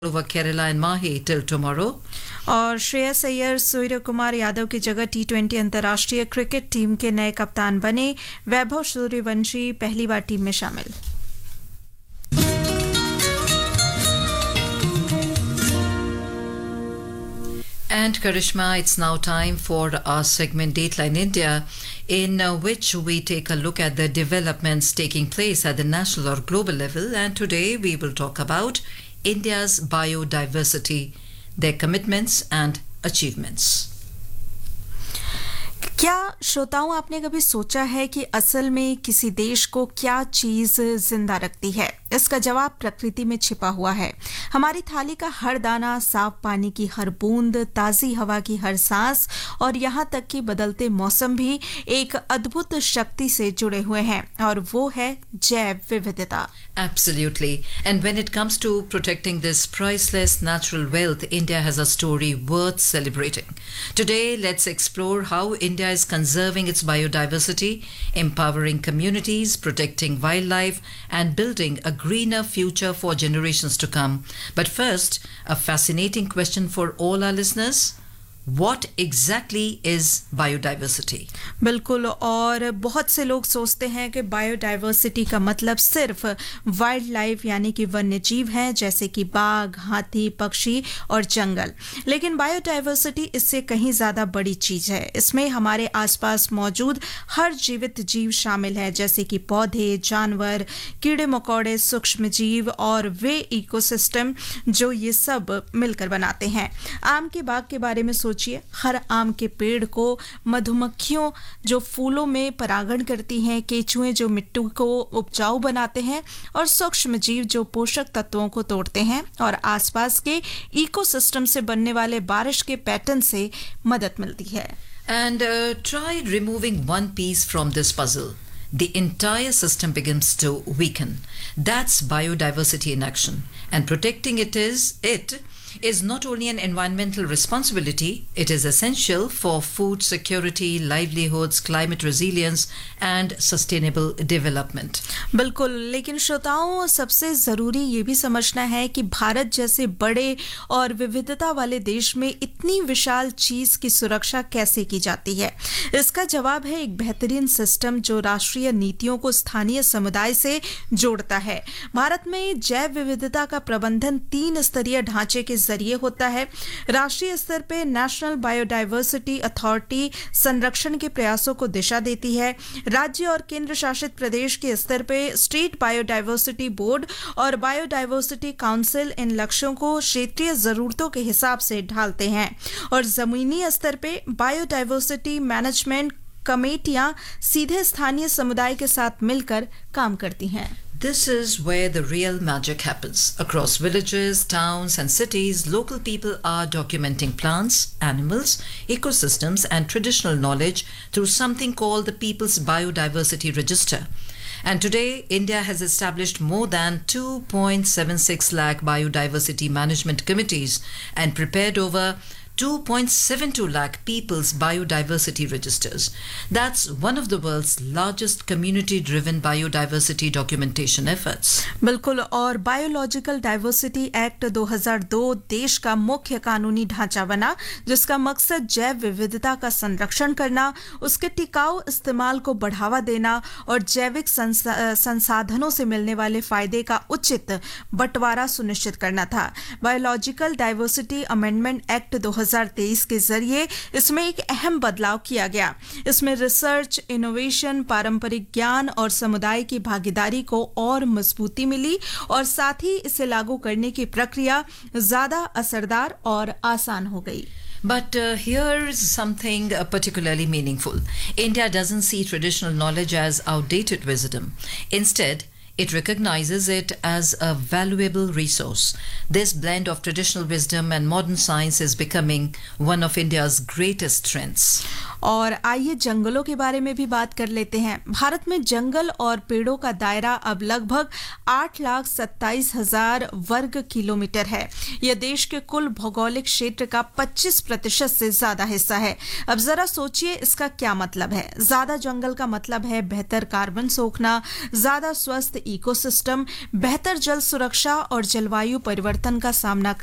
over Kerala and Mahi till tomorrow. और श्रेयस अय्यर सूर्य कुमार यादव की जगह T20 अंतर्राष्ट्रीय क्रिकेट टीम के नए कप्तान बने। वैभव सूर्यवंशी पहली बार टीम में शामिल। And Karishma, it's now time for our segment Dateline India, in which we take a look at the developments taking place at the national or global level. And today we will talk about India's biodiversity, their commitments and achievements. क्या श्रोताओं, आपने कभी सोचा है कि असल में किसी देश को क्या चीज जिंदा रखती है? इसका जवाब प्रकृति में छिपा हुआ है। हमारी थाली का हर दाना, साफ पानी की हर बूंद, ताजी हवा की हर सांस और यहाँ तक कि बदलते मौसम भी एक अद्भुत शक्ति से जुड़े हुए हैं, और वो है जैव विविधता। Absolutely. And when it comes to protecting this priceless natural wealth, India has a story worth celebrating. Today, let's explore how India is conserving its biodiversity, empowering communities, protecting wildlife, and building a greener future for generations to come. But first, a fascinating question for all our listeners. What exactly is biodiversity? बिल्कुल, और बहुत से लोग सोचते हैं कि biodiversity का मतलब सिर्फ वाइल्ड लाइफ यानी कि वन्य जीव हैं, जैसे कि बाघ, हाथी, पक्षी और जंगल। लेकिन बायोडाइवर्सिटी इससे कहीं ज़्यादा बड़ी चीज़ है। इसमें हमारे आसपास मौजूद हर जीवित जीव शामिल है, जैसे कि पौधे, जानवर, कीड़े मकोड़े, सूक्ष्म जीव और वे इकोसिस्टम जो ये सब मिलकर बनाते हैं। आम के बाग के बारे में सोचिए, हर आम के पेड़ को मधुमक्खियों जो फूलों में परागण करती हैं, केंचुए जो मिट्टी को उपजाऊ बनाते हैं और सूक्ष्म जीव जो पोषक तत्वों को तोड़ते हैं और आसपास के इकोसिस्टम से बनने वाले बारिश के पैटर्न से मदद मिलती है। And try removing one piece from this puzzle. The entire system begins to weaken. That's biodiversity in action. And protecting it is not only an environmental responsibility, it is essential for food security, livelihoods, climate resilience and sustainable development. बिल्कुल, लेकिन श्रोताओं, सबसे ज़रूरी ये भी समझना है कि भारत जैसे बड़े और विविधता वाले देश में इतनी विशाल चीज़ की सुरक्षा कैसे की जाती है। इसका जवाब है एक बेहतरीन सिस्टम जो राष्ट्रीय नीतियों को स्थानीय समुदाय से जोड़ता है। भारत में जैव विविधता का प्रबंधन 3 स्तरीय ढांचे के जरिए होता है। राष्ट्रीय स्तर पे नेशनल बायोडाइवर्सिटी अथॉरिटी संरक्षण के प्रयासों को दिशा देती है। राज्य और केंद्र शासित प्रदेश के स्तर पे स्टेट बायोडाइवर्सिटी बोर्ड और बायोडाइवर्सिटी काउंसिल इन लक्ष्यों को क्षेत्रीय जरूरतों के हिसाब से ढालते हैं, और जमीनी स्तर पे बायोडाइवर्सिटी मैनेजमेंट कमेटियां सीधे स्थानीय समुदाय के साथ मिलकर काम करती हैं। This is where the real magic happens. Across villages, towns and cities, local people are documenting plants, animals, ecosystems and traditional knowledge through something called the People's Biodiversity Register. And today, India has established more than 2.76 lakh biodiversity management committees and prepared over 2.72 lakh people's biodiversity registers. That's one of the world's largest community-driven biodiversity documentation efforts. बिल्कुल, और biological diversity act 2002 देश का मुख्य कानूनी ढांचा बना, जिसका मकसद जैव विविधता का संरक्षण करना, उसके टिकाऊ इस्तेमाल को बढ़ावा देना और जैविक संसाधनों से मिलने वाले फायदे का उचित बंटवारा सुनिश्चित करना था। बायोलॉजिकल डाइवर्सिटी अमेंडमेंट एक्ट 2023 के जरिए इसमें एक अहम बदलाव किया गया। इसमें रिसर्च, इनोवेशन, पारंपरिक ज्ञान और समुदाय की भागीदारी को और मजबूती मिली, और साथ ही इसे लागू करने की प्रक्रिया ज्यादा असरदार और आसान हो गई। But here's something particularly meaningful. India doesn't see traditional knowledge as outdated wisdom. Instead, it recognizes it as a valuable resource. This blend of traditional wisdom and modern science is becoming one of India's greatest strengths. और आइए जंगलों के बारे में भी बात कर लेते हैं। भारत में जंगल और पेड़ों का दायरा अब लगभग 8,27,000 वर्ग किलोमीटर है। यह देश के कुल भौगोलिक क्षेत्र का 25% से ज्यादा हिस्सा है। अब जरा सोचिए इसका क्या मतलब है। ज्यादा जंगल का मतलब है बेहतर कार्बन सोखना, ज्यादा स्वस्थ इकोसिस्टम, बेहतर जल सुरक्षा और जलवायु परिवर्तन का सामना